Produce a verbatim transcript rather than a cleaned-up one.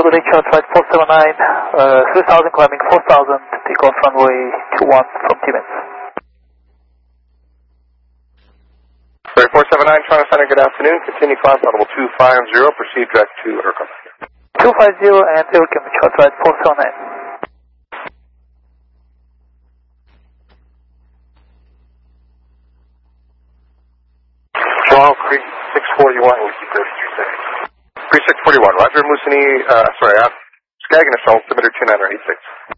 Good day, Charles Flight four seven nine, uh, three thousand climbing four thousand, takeoff runway two one from Timmins. Sorry, four seven nine, Toronto Center, good afternoon. Continue climb level two five zero, proceed direct to Ircom. two five zero and Ircom, Charles Flight four seven nine. Toronto three six four one, we keep thirty-three seconds. three six four one, Roger, Moosonee, uh, sorry, uh, Skagit, altimeter two nine eight six.